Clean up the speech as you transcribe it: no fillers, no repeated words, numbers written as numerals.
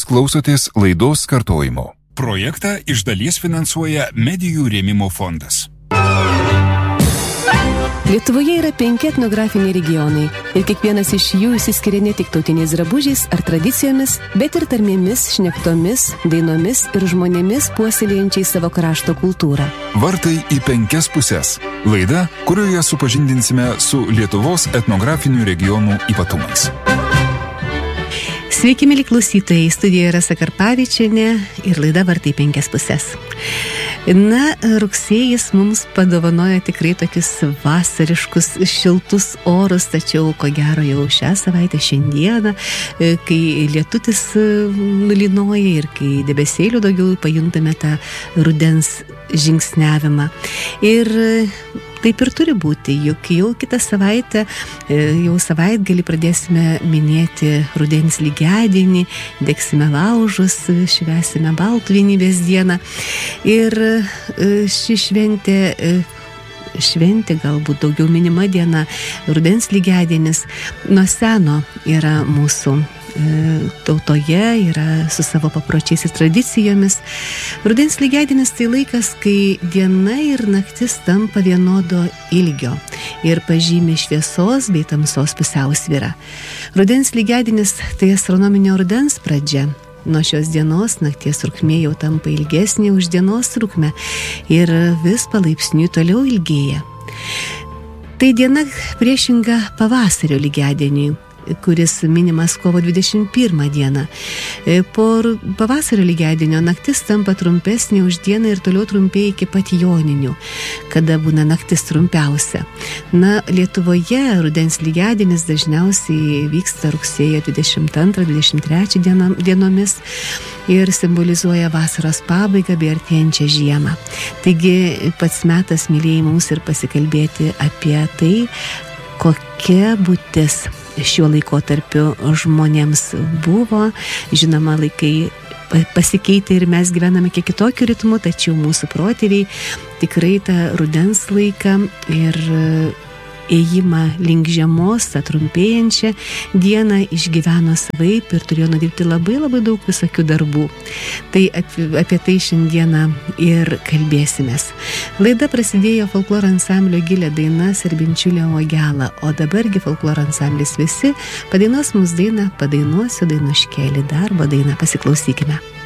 klausotės laidos kartojimo. Projektą iš dalies finansuoja Medijų rėmimo fondas. Lietuvoje yra 5 etnografiniai regionai ir kiekvienas iš jų išsiskiria ne tik tautiniais drabužiais ar tradicijomis, bet ir tarmėmis, šnektomis, dainomis ir žmonėmis puoselėjančiais savo krašto kultūrą. Vartai į 5 puses. Laida, kurioje supažindinsime su Lietuvos etnografinių regionų ypatumais. Sveiki, mėly klausytojai, studijoje Rasa Karpavičienė ir laida Vartai 5 puses. Na, rugsėjis mums padovanojo tikrai tokius vasariškus, šiltus orus, tačiau ko gero jau šią savaitę šiandieną, kai lietutis nulynoja ir kai debesėlių daugiau pajuntame tą rudens žingsniavimą. Ir taip ir turi būti, juk jau kitą savaitę, jau savaitgalį pradėsime minėti rudens lygiadienį, degsime laužus, švęsime baltų vienybės dieną. Ir ši šventė galbūt daugiau minima diena, rudens lygiadienis, nuo seno yra mūsų tautoje, yra su savo papročiais ir tradicijomis. Rudens lygiadienis tai laikas, kai diena ir naktis tampa vienodo ilgio ir pažymi šviesos bei tamsos pusiausvyrą. Rudens lygiadienis tai astronominio rudens pradžia. Nuo šios dienos nakties trukmė jau tampa ilgesnė už dienos trukmę ir vis palaipsniui toliau ilgėja. Tai diena priešinga pavasario lygiadieniui, kuris minimas kovo 21 dieną. Po pavasario lygiadienio naktis tampa trumpesnė už dieną ir toliau trumpėja iki pat joninių, kada būna naktis trumpiausia. Na, Lietuvoje rudens lygiadienis dažniausiai vyksta rugsėjo 22-23 dienomis ir simbolizuoja vasaros pabaigą bei artėjančią žiemą. Taigi pats metas, mylėjai, mums ir pasikalbėti apie tai, kokia būtis šiuo laikotarpiu žmonėms buvo. Žinoma, laikai pasikeitė ir mes gyvename kiek kitokiu ritmu, tačiau mūsų protėviai tikrai tą rudens laiką ir ėjimą link žiemos, tą trumpėjančią dieną išgyveno savaip ir turėjo nudirbti labai daug visokių darbų. Tai apie tai šiandieną ir kalbėsimės. Laida prasidėjo folkloro ansamblio Gilė daina Serbinčiulė Ogela, o dabargi folkloro ansamblis Visi padainuos mums dainą Padainuosiu dainuškėlį, darbo dainą, pasiklausykime.